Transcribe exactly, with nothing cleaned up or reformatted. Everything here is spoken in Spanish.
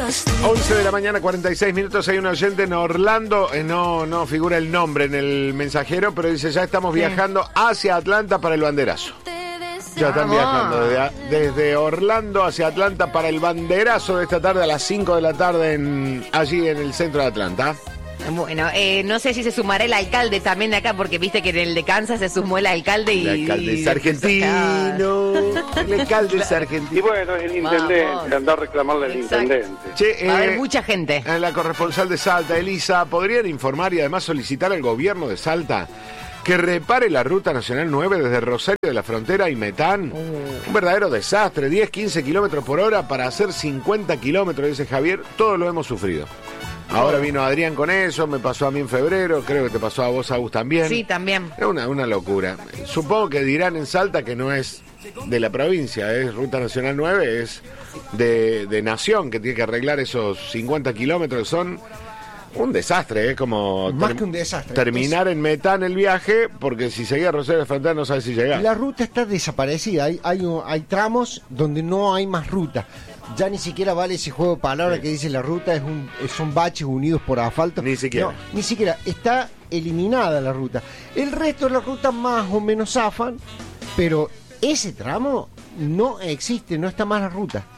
once de la mañana, cuarenta y seis minutos. Hay un oyente en Orlando, eh, no, no figura el nombre en el mensajero, pero dice, ya estamos viajando hacia Atlanta para el banderazo. Ya están Vamos. viajando desde, desde Orlando hacia Atlanta para el banderazo de esta tarde a las cinco de la tarde en, allí en el centro de Atlanta. Bueno, eh, no sé si se sumará el alcalde también de acá, porque viste que en el de Kansas se sumó el alcalde y... El alcalde es argentino. El alcalde es Y argentino. bueno, el intendente, Vamos. andar a reclamarle al Exacto. intendente. Che, Va a haber eh, mucha gente. eh, la corresponsal de Salta, Elisa, ¿podrían informar y además solicitar al gobierno de Salta que repare la ruta nacional nueve desde Rosario de la Frontera y Metán? Uh. Un verdadero desastre, diez, quince kilómetros por hora para hacer cincuenta kilómetros, dice Javier, todos lo hemos sufrido. Ahora vino Adrián con eso, me pasó a mí en febrero, creo que te pasó a vos, Agus, también. Sí, también. Es una, una locura. Supongo que dirán en Salta que no es de la provincia, es Ruta Nacional nueve, es de, de Nación, que tiene que arreglar esos cincuenta kilómetros, son un desastre, es como Más ter- que un desastre. terminar en Metán el viaje, porque si seguía Rosario de Frontera no sabes si llegás. La ruta está desaparecida, hay, hay, un- hay tramos donde no hay más ruta. Ya ni siquiera vale ese juego de palabras Sí. que dice la ruta, es un, son baches unidos por asfalto. Ni siquiera. No, ni siquiera, está eliminada la ruta. El resto de la ruta más o menos zafan, pero ese tramo no existe, no está más la ruta.